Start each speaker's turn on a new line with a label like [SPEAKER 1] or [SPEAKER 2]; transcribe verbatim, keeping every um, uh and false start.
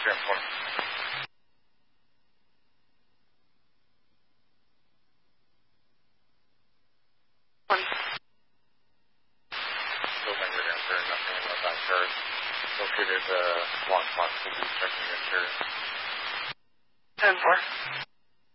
[SPEAKER 1] ten four.
[SPEAKER 2] One.
[SPEAKER 1] Still negative answer, nothing about that chart. Located uh, block box will be checking your interior.
[SPEAKER 2] ten four.